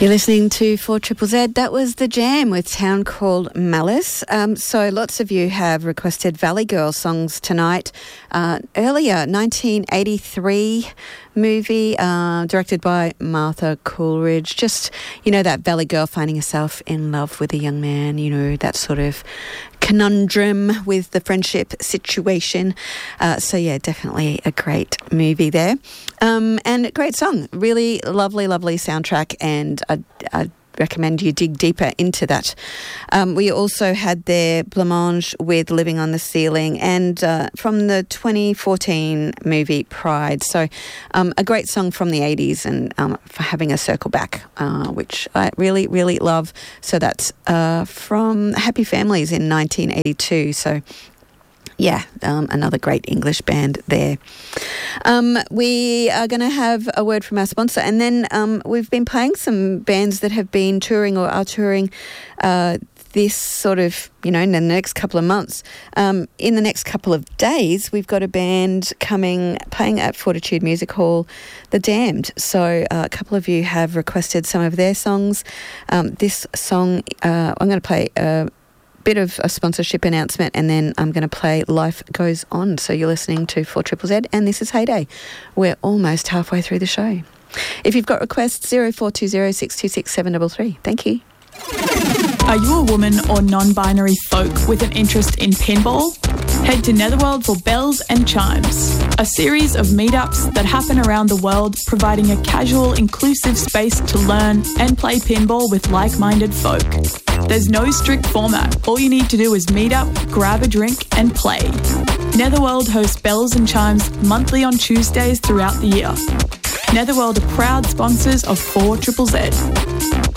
You're listening to 4ZZZ. That was The Jam with Town Called Malice. So lots of you have requested Valley Girl songs tonight. Earlier, 1983 movie directed by Martha Coolidge. Just, that Valley Girl finding herself in love with a young man, that sort of conundrum with the friendship situation. So, yeah, definitely a great movie there. And a great song. Really lovely, lovely soundtrack, and I recommend you dig deeper into that. We also had there Blancmange with Living on the Ceiling, and from the 2014 movie Pride. So a great song from the 80s, and for having a circle back, which I really, really love. So that's from Happy Families in 1982. So yeah, another great English band there. We are going to have a word from our sponsor, and then we've been playing some bands that have been touring or are touring this sort of, in the next couple of months. In the next couple of days, we've got a band playing at Fortitude Music Hall, The Damned. So a couple of you have requested some of their songs. This song, I'm going to play bit of a sponsorship announcement, and then I'm going to play Life Goes On. So you're listening to 4ZZZ, and this is Heyday. We're almost halfway through the show. If you've got requests, 0420 626 733. Thank you. Are you a woman or non-binary folk with an interest in pinball? Head to Netherworld for Bells and Chimes, a series of meetups that happen around the world, providing a casual, inclusive space to learn and play pinball with like-minded folk. There's no strict format. All you need to do is meet up, grab a drink and play. Netherworld hosts Bells and Chimes monthly on Tuesdays throughout the year. Netherworld are proud sponsors of 4ZZZ.